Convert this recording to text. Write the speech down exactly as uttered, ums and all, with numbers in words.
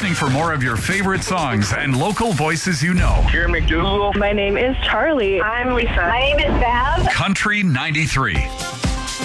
listening for more of your favorite songs and local voices you know. Karen McDougal. My name is Charlie. I'm Lisa. My name is Bev. Country ninety-three.